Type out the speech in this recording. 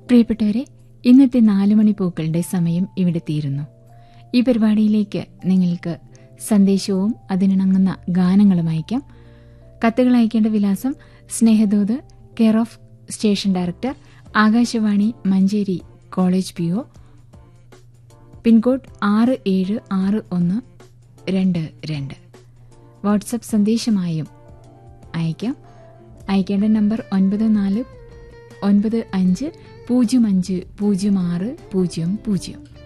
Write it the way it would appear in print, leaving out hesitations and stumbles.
പ്രിയപ്പെട്ടവരെ, ഇന്നത്തെ 4 മണി പൂക്കളുടെ സമയം ഇവിടെ തീരുന്നു. ഈ പരിപാടിയിലേക്ക് നിങ്ങൾക്ക് സന്ദേശവും അതിനിണങ്ങുന്ന ഗാനങ്ങളും അയക്കാം. കത്തുകൾ അയക്കേണ്ട വിലാസം Snehadooth, care of station director, Akashvani Manjeri college PO, pincode 676122. WhatsApp സന്ദേശമായും അയക്കാം. അയക്കേണ്ട നമ്പർ 9495050600.